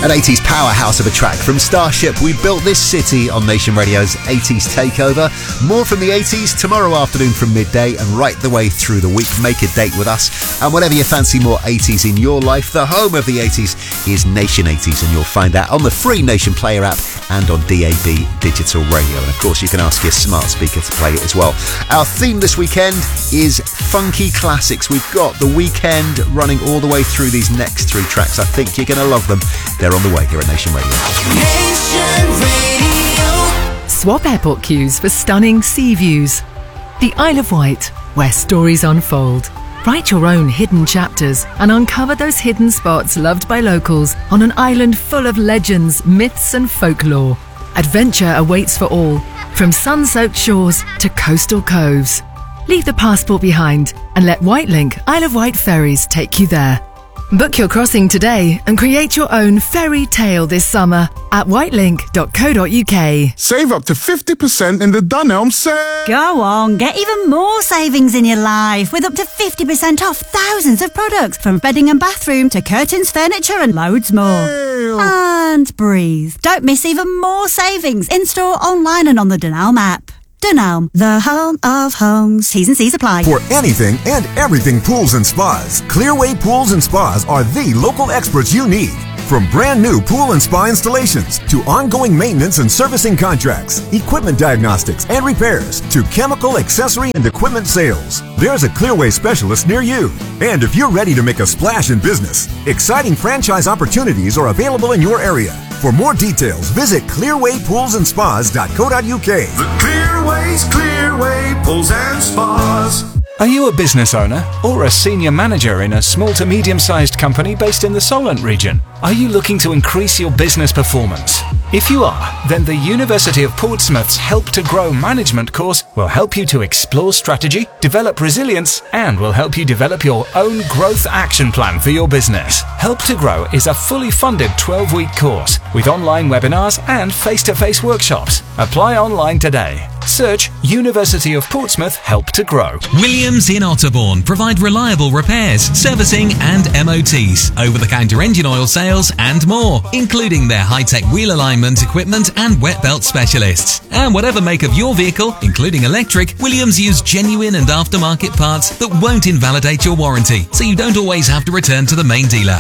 An 80s powerhouse of a track from Starship. We built this city on Nation Radio's 80s Takeover. More from the 80s tomorrow afternoon from midday and right the way through the week. Make a date with us. And whenever you fancy more 80s in your life, the home of the 80s is Nation 80s, and you'll find that on the free Nation Player app and on DAB Digital Radio. And of course, you can ask your smart speaker to play it as well. Our theme this weekend is funky classics. We've got The Weeknd running all the way through these next three tracks. I think you're going to love them. They're on the way here at Nation Radio. Nation Radio. Swap airport queues for stunning sea views. The Isle of Wight, where stories unfold. Write your own hidden chapters and uncover those hidden spots loved by locals on an island full of legends, myths and folklore. Adventure awaits for all, from sun-soaked shores to coastal coves. Leave the passport behind and let Whitelink Isle of Wight ferries take you there. Book your crossing today and create your own fairy tale this summer at whitelink.co.uk. Save up to 50% in the Dunelm sale. Go on, get even more savings in your life with up to 50% off thousands of products, from bedding and bathroom to curtains, furniture and loads more. And breathe. Don't miss even more savings in-store, online and on the Dunelm app. Dunelm, the home of homes. T's and C's apply. For anything and everything pools and spas, Clearway Pools and Spas are the local experts you need. From brand new pool and spa installations to ongoing maintenance and servicing contracts, equipment diagnostics and repairs to chemical, accessory and equipment sales, there's a Clearway specialist near you. And if you're ready to make a splash in business, exciting franchise opportunities are available in your area. For more details, visit clearwaypoolsandspas.co.uk. The Clearway Pools and Spas. Are you a business owner or a senior manager in a small to medium-sized company based in the Solent region? Are you looking to increase your business performance? If you are, then the University of Portsmouth's Help to Grow management course will help you to explore strategy, develop resilience, and will help you develop your own growth action plan for your business. Help to Grow is a fully funded 12-week course with online webinars and face-to-face workshops. Apply online today. Search University of Portsmouth Help to Grow. Williams in Otterbourne provide reliable repairs, servicing and MOTs, over-the-counter engine oil sales and more, including their high-tech wheel alignment equipment and wet belt specialists. And whatever make of your vehicle, including electric, Williams use genuine and aftermarket parts that won't invalidate your warranty, so you don't always have to return to the main dealer.